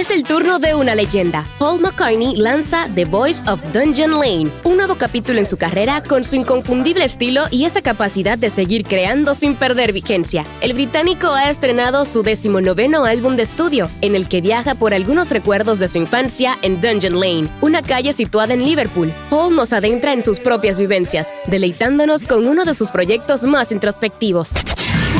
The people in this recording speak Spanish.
Es el turno de una leyenda. Paul McCartney lanza The Voice of Dungeon Lane, un nuevo capítulo en su carrera con su inconfundible estilo y esa capacidad de seguir creando sin perder vigencia. El británico ha estrenado su 19º álbum de estudio, en el que viaja por algunos recuerdos de su infancia en Dungeon Lane, una calle situada en Liverpool. Paul nos adentra en sus propias vivencias, deleitándonos con uno de sus proyectos más introspectivos.